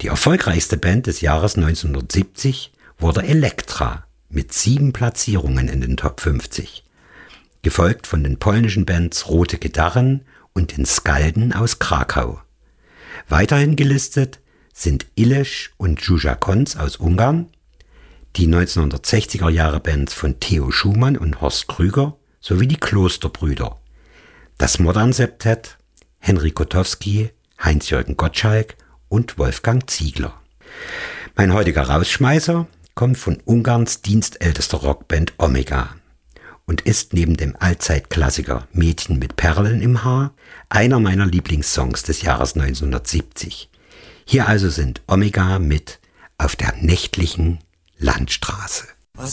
Die erfolgreichste Band des Jahres 1970 wurde Elektra mit 7 Platzierungen in den Top 50, gefolgt von den polnischen Bands Rote Gitarren und den Skalden aus Krakau. Weiterhin gelistet sind Illés und Zsuzsa Koncs aus Ungarn, die 1960er Jahre Bands von Theo Schumann und Horst Krüger sowie die Klosterbrüder, das Modern Septett, Henry Kotowski, Heinz-Jürgen Gottschalk und Wolfgang Ziegler. Mein heutiger Rausschmeißer kommt von Ungarns dienstältester Rockband Omega und ist neben dem Allzeitklassiker Mädchen mit Perlen im Haar einer meiner Lieblingssongs des Jahres 1970. Hier also sind Omega mit Auf der nächtlichen Landstraße.